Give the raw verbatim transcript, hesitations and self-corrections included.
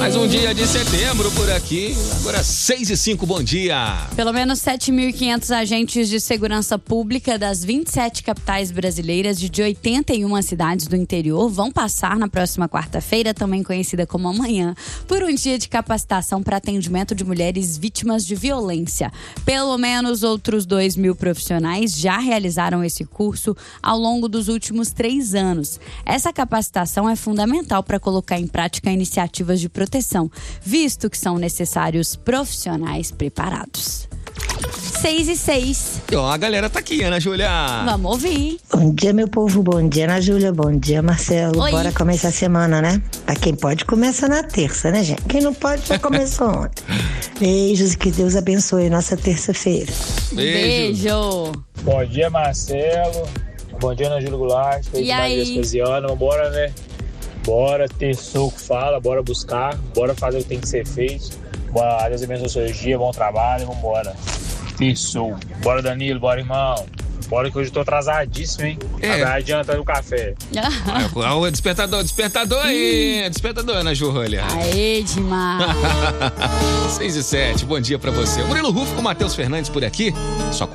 Mais um dia de setembro por aqui, agora seis e cinco, bom dia. Pelo menos sete mil e quinhentos agentes de segurança pública das vinte e sete capitais brasileiras e de oitenta e uma cidades do interior vão passar na próxima quarta-feira, também conhecida como amanhã, por um dia de capacitação para atendimento de mulheres vítimas de violência. Pelo menos outros dois mil profissionais já realizaram esse curso ao longo dos últimos três anos. Essa capacitação é fundamental para colocar em prática iniciativas de proteção proteção, visto que são necessários profissionais preparados. seis e seis. Ó, a galera tá aqui, Ana Júlia. Vamos ouvir. Bom dia, meu povo. Bom dia, Ana Júlia. Bom dia, Marcelo. Oi. Bora começar a semana, né? Pra quem pode, começa na terça, né, gente? Quem não pode, já começou ontem. Beijos e que Deus abençoe nossa terça-feira. Beijo. Beijo. Bom dia, Marcelo. Bom dia, Ana Júlia Goulart. E aí? Vespasiano. Bora, né? Bora ter soco, fala, bora buscar, bora fazer o que tem que ser feito. Bora, Deus abençoe o seu dia, bom trabalho, vambora. Ter soco. Bora, Danilo, bora, irmão. Bora que hoje eu tô atrasadíssimo, hein? É. Tá adiantando o café. Ah, o despertador, despertador aí, despertador, Ana Júlia. Aê, demais. seis e sete, bom dia pra você. Murilo Rufo com Matheus Fernandes por aqui. Só